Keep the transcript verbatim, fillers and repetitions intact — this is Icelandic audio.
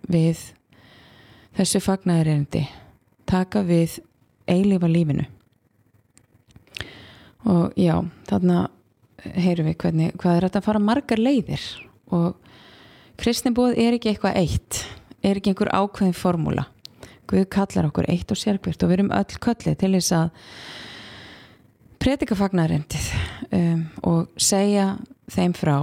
við þessu fagnaðarerindi, taka við eilífa lífinu. Og já, þarna heyrum við hvernig, hvað er þetta að fara margar leiðir, og kristinboð er ekki eitthvað eitt, er ekki einhver ákveðin formúla. Guð kallar okkur eitt og sérhvert og við erum öll kölluð til þess að predika fagnaðarerindið um, og segja þeim frá